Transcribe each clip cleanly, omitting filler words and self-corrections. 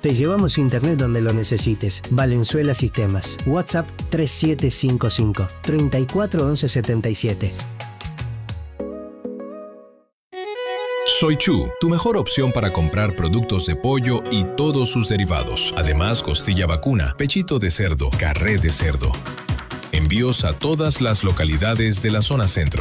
Te llevamos internet donde lo necesites. Valenzuela Sistemas. WhatsApp 3755 34 11 77. Soy Chu, tu mejor opción para comprar productos de pollo y todos sus derivados. Además, costilla vacuna, pechito de cerdo, carré de cerdo. Envíos a todas las localidades de la zona centro.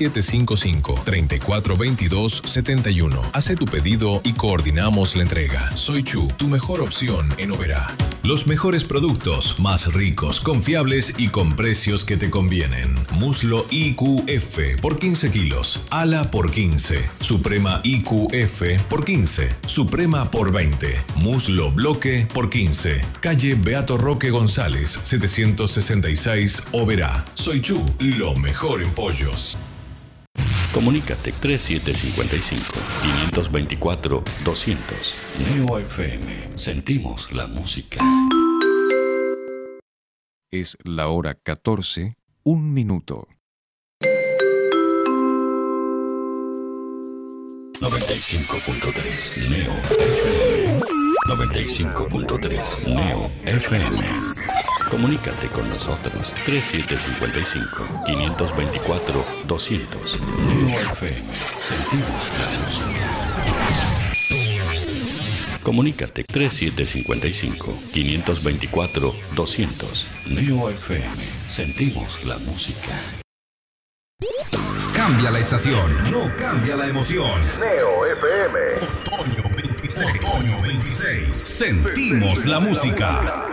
3755-3422-71. Hace tu pedido y coordinamos la entrega. Soy Chu, tu mejor opción en Oberá. Los mejores productos, más ricos, confiables y con precios que te convienen. Muslo IQF por 15 kilos. Ala por 15. Suprema IQF por 15. Suprema por 20. Muslo bloque por 15. Calle Beato Roque González, 766 Oberá. Soy Chu, lo mejor en pollos. Comunícate 3755-524-200. Neo FM. Sentimos la música. Es la hora 14, 1 minuto. 95.3 Neo FM. 95.3 Neo FM. Comunícate con nosotros 3755-524-200. Neo FM. Sentimos la música. Comunícate 3755-524-200. Neo FM. Sentimos la música. Cambia la estación, no cambia la emoción. Neo FM. Otoño 26. Sentimos la música.